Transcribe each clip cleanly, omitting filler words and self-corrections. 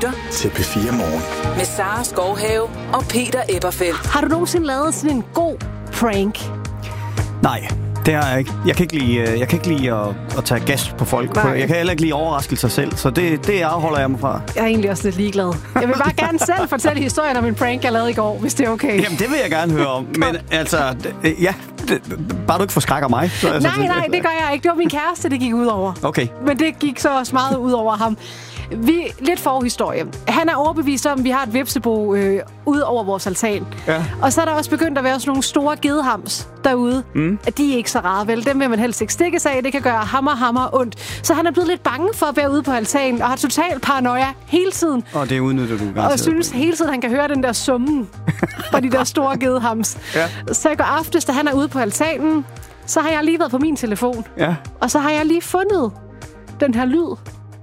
lytter til P4 Morgen. med Sara Skovhave og Peter Eberfeldt. Har du nogensinde lavet sådan en god prank? Nej, det har jeg ikke. Jeg kan ikke lide at tage gas på folk. Nej. Jeg kan heller ikke lide overraskelser selv, så det afholder jeg mig fra. Jeg er egentlig også lidt ligeglad. Jeg vil bare gerne selv fortælle historien om en prank, jeg lavede i går, hvis det er okay. Jamen, det vil jeg gerne høre om. Men altså, bare du ikke forskrækker mig. Så, Nej, det gør jeg ikke. Det var min kæreste, det gik ud over. Okay. Men det gik så også meget ud over ham. Lidt forhistorie. Han er overbevist om, at vi har et hvepsebo ud over vores altan. Ja. Og så er der også begyndt at være sådan nogle store gedehams derude. At de er ikke så rare, vel? Dem vil man helst ikke stikkes af. Det kan gøre hammer ondt. Så han er blevet lidt bange for at være ude på altanen og har total paranoia hele tiden. Og det udnytter du garanteret. Og synes hele tiden, han kan høre den der summen fra de der store gedehams. Ja. Så i går aftes, da han er ude på altanen, så har jeg lige været på min telefon. Ja. Og så har jeg lige fundet den her lyd.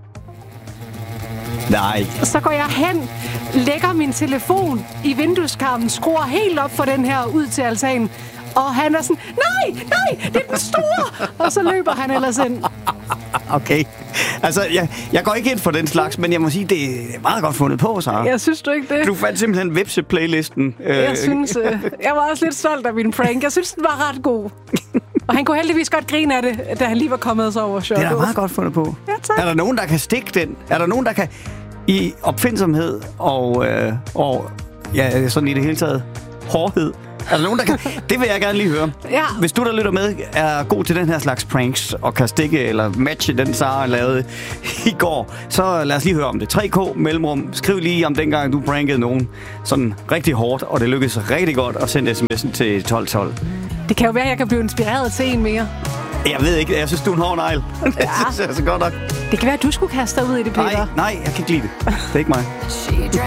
Nej. Så går jeg hen, lægger min telefon i vindueskarmen, skruer helt op for den her ud til altanen. Og han er sådan, nej, det er den store! Og så løber han ellers ind. Okay. Altså, jeg går ikke ind for den slags, men jeg må sige, det er meget godt fundet på, Sara. Jeg synes du ikke det? Du fandt simpelthen vepse-playlisten. Jeg synes, jeg var også lidt stolt af min prank. Jeg synes, den var ret god. Og han kunne heldigvis godt grine af det, da han lige var kommet så over chokket. Det er da meget godt fundet på. Ja, tak. Er der nogen, der kan stikke den? Er der nogen, der kan i opfindsomhed og ja, sådan i det hele taget hårdhed? Er der nogen, der kan? Det vil jeg gerne lige høre. Ja. Hvis du, der lytter med, er god til den her slags pranks og kan stikke eller matche den, Sara lavede i går, så lad os lige høre om det. 3K mellemrum. Skriv lige om dengang, du prankede nogen sådan rigtig hårdt, og det lykkedes rigtig godt at sende sms'en til 1212. Det kan jo være, at jeg kan blive inspireret til en mere. Jeg ved ikke, jeg synes, du er en hård negl. Ja. Det synes jeg så godt nok. Det kan være, at du skulle kaste dig ud i det, Peter. Nej, jeg kan ikke lide det. Det er ikke mig.